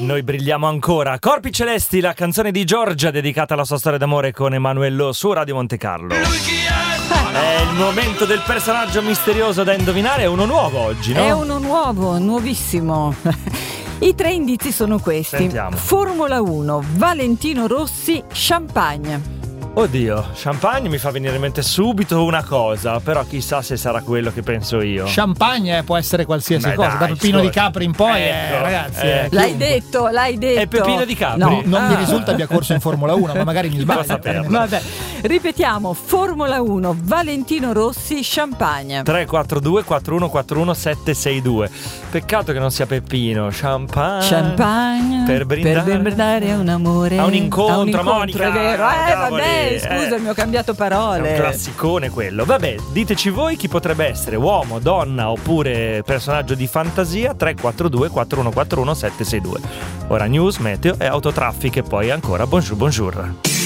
Noi brilliamo ancora. Corpi Celesti, la canzone di Giorgia dedicata alla sua storia d'amore con Emanuello su Radio Monte Carlo. È il momento del personaggio misterioso da indovinare. È uno nuovo oggi, no? È uno nuovo, nuovissimo. I 3 indizi sono questi. Sentiamo. Formula 1, Valentino Rossi, Champagne. Oddio, Champagne mi fa venire in mente subito una cosa, però chissà se sarà quello che penso io. Champagne può essere qualsiasi Beh, cosa, dai, da Peppino scusa. di Capri in poi, Ecco, ragazzi. L'hai detto. È Peppino di Capri? No. Non mi risulta abbia corso in Formula 1, ma magari mi sbaglio. saperlo. Vabbè, ripetiamo, Formula 1, Valentino Rossi, Champagne. 342 4141 762. Peccato che non sia Peppino. Champagne per brindare a un amore, a un incontro, Monica. è vero. Cavoli, Vabbè, scusami, ho cambiato È parole. un classicone quello. Vabbè, diteci voi chi potrebbe essere, uomo, donna oppure personaggio di fantasia. 342 4141 762. Ora news, meteo e autotraffic e poi ancora bonjour.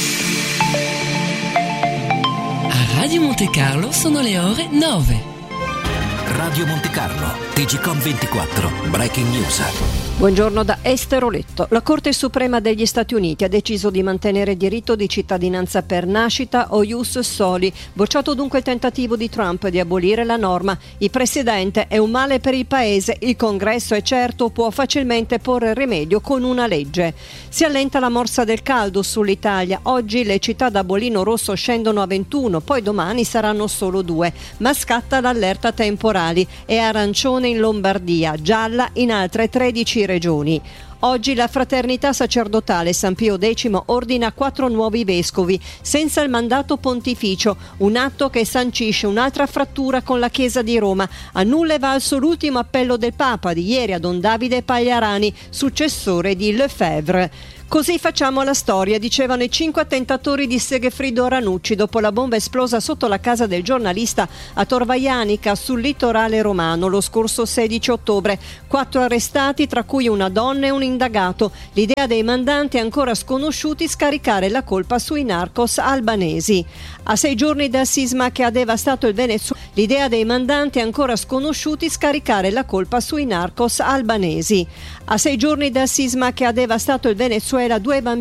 A Radio Monte Carlo sono le ore 9. Radio Monte Carlo, TGcom 24, Breaking News. Buongiorno da Esther Oletto. La Corte Suprema degli Stati Uniti ha deciso di mantenere il diritto di cittadinanza per nascita o ius soli. Bocciato dunque il tentativo di Trump di abolire la norma. Il presidente è un male per il paese. Il Congresso è certo può facilmente porre rimedio con una legge. Si allenta la morsa del caldo sull'Italia. Oggi le città da bollino rosso scendono a 21, poi domani saranno solo 2. Ma scatta l'allerta temporali. È arancione in Lombardia, gialla in altre 13 regioni. Oggi la fraternità sacerdotale San Pio X ordina 4 nuovi vescovi senza il mandato pontificio, un atto che sancisce un'altra frattura con la Chiesa di Roma. A nulla è valso l'ultimo appello del Papa di ieri a Don Davide Pagliarani, successore di Lefebvre. Così facciamo la storia, dicevano i 5 attentatori di Segefredo Ranucci dopo la bomba esplosa sotto la casa del giornalista a Torvaianica sul litorale romano lo scorso 16 ottobre. 4 arrestati, tra cui una donna e un indagato. L'idea dei mandanti ancora sconosciuti scaricare la colpa sui narcos albanesi. A 6 giorni dal sisma che ha devastato il Venezuela, l'idea dei mandanti ancora sconosciuti scaricare la colpa sui narcos albanesi. A 6 giorni dal sisma che ha devastato il Venezuela, 2 bambini